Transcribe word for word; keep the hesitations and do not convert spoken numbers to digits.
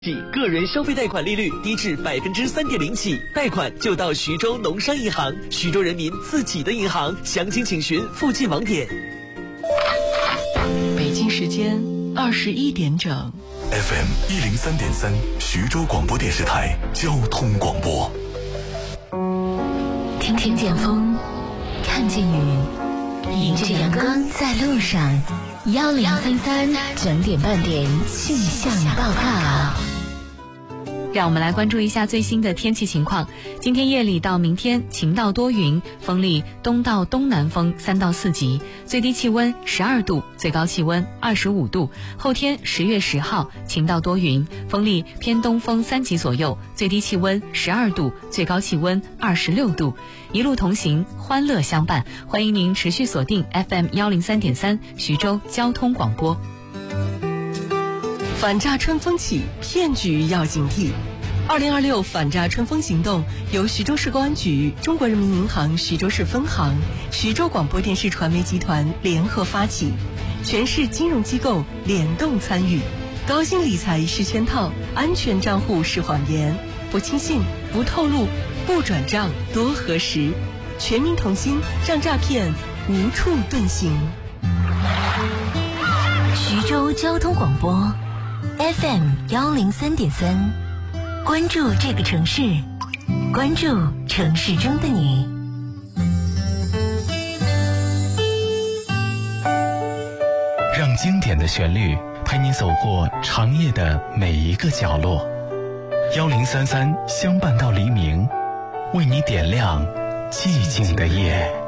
个人消费贷款利率低至百分之三点零起，贷款就到徐州农商银行，徐州人民自己的银行，详情请询附近网点。 北京时间二十一点整 ，F M 一零三点三，徐州广播电视台交通广播。 听听见风，看见雨，迎着阳光在路上。幺零三三整点半点气象报告。 让我们来关注一下最新的天气情况。今天夜里到明天晴到多云，风力东到东南风三到四级，最低气温十二度，最高气温二十五度。后天十月十号晴到多云，风力偏东风三级左右，最低气温十二度，最高气温二十六度。一路同行，欢乐相伴，欢迎您持续锁定 F M 幺零三点三徐州交通广播。 反诈春风起，骗局要警惕。二零二六反诈春风行动由徐州市公安局、中国人民银行徐州市分行、徐州广播电视传媒集团联合发起，全市金融机构联动参与。高薪理财是圈套，安全账户是谎言，不轻信，不透露，不转账，多核实。全民同心，让诈骗无处遁形。 徐州交通广播 F M 幺零三点三，关注这个城市，关注城市中的你。 让经典的旋律陪你走过长夜的每一个角落。幺零三三相伴到黎明，为你点亮寂静的夜。